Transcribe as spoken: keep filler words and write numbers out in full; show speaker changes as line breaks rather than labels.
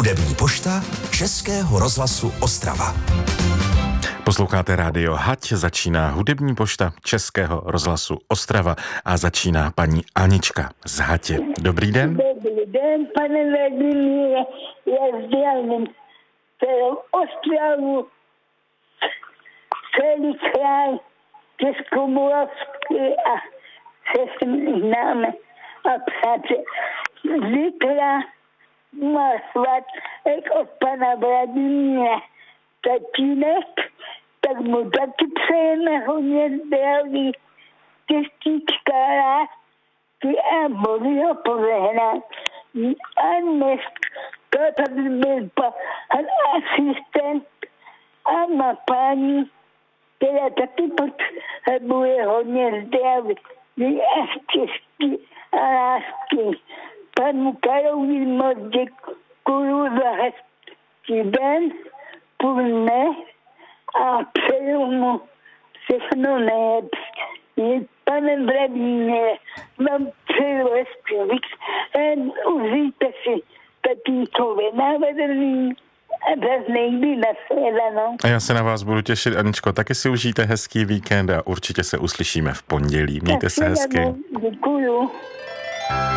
Hudební pošta Českého rozhlasu Ostrava.
Posloucháte rádio Hať, začíná hudební pošta Českého rozhlasu Ostrava a začíná paní Anička z Hatě. Dobrý den.
Dobrý den, pane Vladimíre, já zdravím celou Ostravu, celý kraj Českomoravský a všechny známe a přátelé. Zítra má svátek od pana Vladimíra tatínek, tak mu taky přejeme hodně zdraví, těstíčka, lásky a Boží ho požehnat. A dneska tady byl pan asistent a má paní, která taky potřebuje hodně zdraví a štěstí a lásky. Panu Karolovi moc děkuju za hezký den, půl dne a přeju mu všechno nejlepší. Pane Vladimíre, vám přeju hezký víkend, užijte si tatínkovi navedení a zase nejdy nashledanou.
A já se na vás budu těšit, Aničko, taky si užijte hezký víkend a určitě se uslyšíme v pondělí. Mějte se hezky.
Děkuju.